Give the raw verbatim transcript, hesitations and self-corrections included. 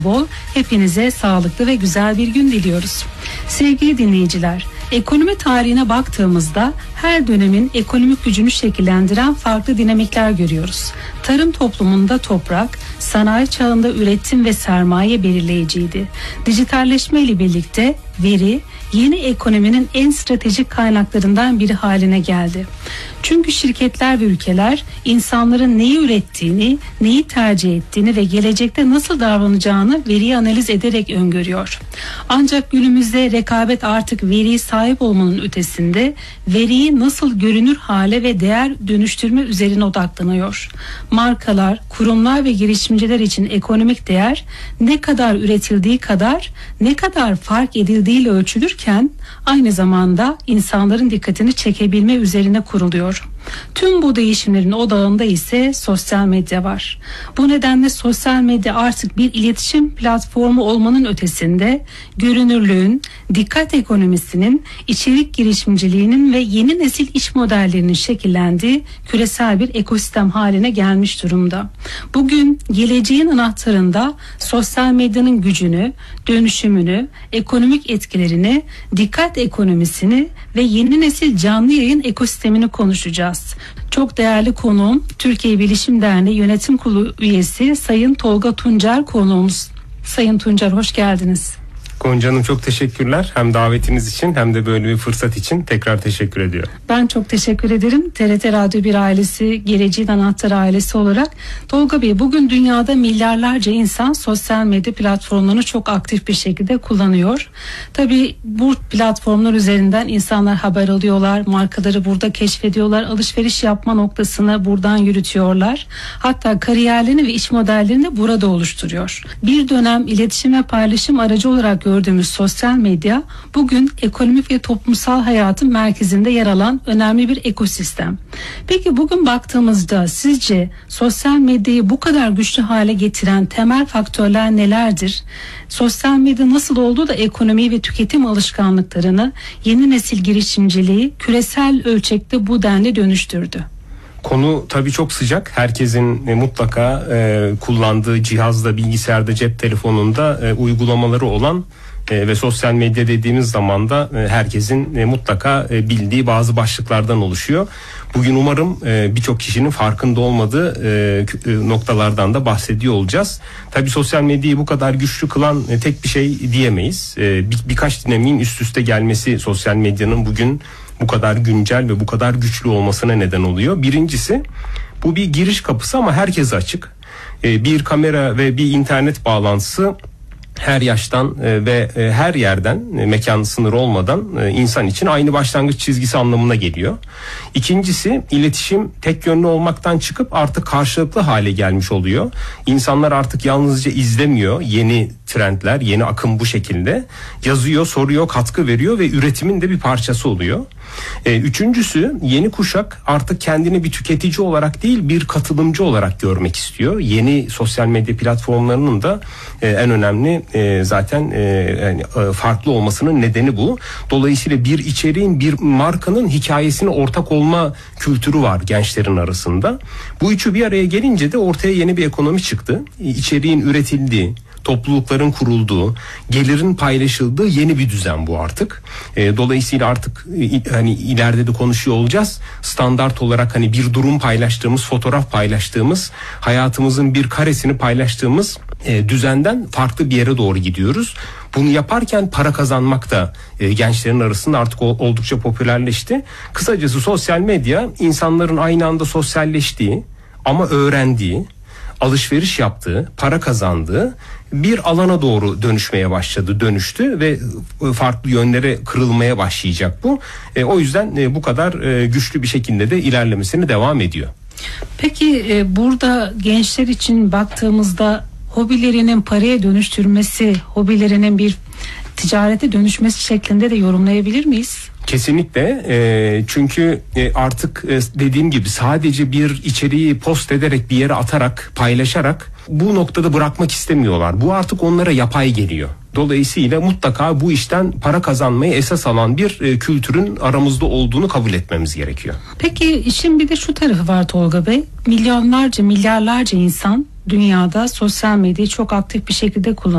bol, hepinize sağlıklı ve güzel bir gün diliyoruz. Sevgili dinleyiciler, ekonomi tarihine baktığımızda her dönemin ekonomik gücünü şekillendiren farklı dinamikler görüyoruz. Tarım toplumunda toprak, sanayi çağında üretim ve sermaye belirleyiciydi. Dijitalleşme ile birlikte veri, yeni ekonominin en stratejik kaynaklarından biri haline geldi. Çünkü şirketler ve ülkeler insanların neyi ürettiğini, neyi tercih ettiğini ve gelecekte nasıl davranacağını veriyi analiz ederek öngörüyor. Ancak günümüzde rekabet artık veriye sahip olmanın ötesinde veriyi nasıl görünür hale ve değer dönüştürme üzerine odaklanıyor. Markalar, kurumlar ve girişimciler için ekonomik değer ne kadar üretildiği kadar ne kadar fark edildiğiyle ölçülürken aynı zamanda insanların dikkatini çekebilme üzerine kuruluyor. Tüm bu değişimlerin odağında ise sosyal medya var. Bu nedenle sosyal medya artık bir iletişim platformu olmanın ötesinde görünürlüğün, dikkat ekonomisinin, içerik girişimciliğinin ve yeni nesil iş modellerinin şekillendiği küresel bir ekosistem haline gelmiş durumda. Bugün geleceğin anahtarında sosyal medyanın gücünü, dönüşümünü, ekonomik etkilerini, dikkat ekonomisini ve yeni nesil canlı yayın ekosistemini konuşacağız. Çok değerli konuğum, Türkiye Bilişim Derneği Yönetim Kurulu üyesi Sayın Tolga Tuncer konuğumuz. Sayın Tuncer, hoş geldiniz. Gonca Hanım, çok teşekkürler. Hem davetiniz için hem de böyle bir fırsat için tekrar teşekkür ediyorum. Ben çok teşekkür ederim. T R T Radyo bir ailesi, geleceğin anahtarı ailesi olarak. Tolga Bey, bugün dünyada milyarlarca insan sosyal medya platformlarını çok aktif bir şekilde kullanıyor. Tabii bu platformlar üzerinden insanlar haber alıyorlar, markaları burada keşfediyorlar, alışveriş yapma noktasını buradan yürütüyorlar. Hatta kariyerlerini ve iş modellerini de burada oluşturuyor. Bir dönem iletişim ve paylaşım aracı olarak gördüğümüz sosyal medya bugün ekonomik ve toplumsal hayatın merkezinde yer alan önemli bir ekosistem. Peki bugün baktığımızda sizce sosyal medyayı bu kadar güçlü hale getiren temel faktörler nelerdir? Sosyal medya nasıl oldu da ekonomiyi ve tüketim alışkanlıklarını, yeni nesil girişimciliği küresel ölçekte bu denli dönüştürdü? Konu tabii çok sıcak. Herkesin e, mutlaka e, kullandığı cihazda, bilgisayarda, cep telefonunda e, uygulamaları olan e, ve sosyal medya dediğimiz zaman da e, herkesin e, mutlaka e, bildiği bazı başlıklardan oluşuyor. Bugün umarım e, birçok kişinin farkında olmadığı e, noktalardan da bahsediyor olacağız. Tabii sosyal medyayı bu kadar güçlü kılan e, tek bir şey diyemeyiz. E, bir, birkaç dinamiğin üst üste gelmesi sosyal medyanın bugün bu kadar güncel ve bu kadar güçlü olmasına neden oluyor. Birincisi, bu bir giriş kapısı ama herkese açık. Ee, bir kamera ve bir internet bağlantısı her yaştan e, ve e, her yerden e, mekan sınırı olmadan e, insan için aynı başlangıç çizgisi anlamına geliyor. İkincisi, iletişim tek yönlü olmaktan çıkıp artık karşılıklı hale gelmiş oluyor. İnsanlar artık yalnızca izlemiyor yeni trendler, yeni akım bu şekilde. Yazıyor, soruyor, katkı veriyor ve üretimin de bir parçası oluyor. E, üçüncüsü, yeni kuşak artık kendini bir tüketici olarak değil bir katılımcı olarak görmek istiyor. Yeni sosyal medya platformlarının da e, en önemli e, zaten e, yani, e, farklı olmasının nedeni bu. Dolayısıyla bir içeriğin, bir markanın hikayesine ortak olma kültürü var gençlerin arasında. Bu üçü bir araya gelince de ortaya yeni bir ekonomi çıktı. İçeriğin üretildiği, toplulukların kurulduğu, gelirin paylaşıldığı yeni bir düzen bu artık. E, dolayısıyla artık e, hani ileride de konuşuyor olacağız. Standart olarak hani bir durum paylaştığımız, fotoğraf paylaştığımız, hayatımızın bir karesini paylaştığımız e, düzenden farklı bir yere doğru gidiyoruz. Bunu yaparken para kazanmak da e, gençlerin arasında artık o, oldukça popülerleşti. Kısacası sosyal medya insanların aynı anda sosyalleştiği ama öğrendiği, alışveriş yaptığı, para kazandığı bir alana doğru dönüşmeye başladı, dönüştü ve farklı yönlere kırılmaya başlayacak bu. E, o yüzden e, bu kadar e, güçlü bir şekilde de ilerlemesine devam ediyor. Peki e, burada gençler için baktığımızda hobilerinin paraya dönüştürmesi, hobilerinin bir ticarete dönüşmesi şeklinde de yorumlayabilir miyiz? Kesinlikle e, çünkü e, artık e, dediğim gibi sadece bir içeriği post ederek bir yere atarak paylaşarak bu noktada bırakmak istemiyorlar. Bu artık onlara yapay geliyor. Dolayısıyla mutlaka bu işten para kazanmayı esas alan bir e, kültürün aramızda olduğunu kabul etmemiz gerekiyor. Peki işin bir de şu tarafı var Tolga Bey. Milyonlarca, milyarlarca insan dünyada sosyal medyayı çok aktif bir şekilde kullanıyor.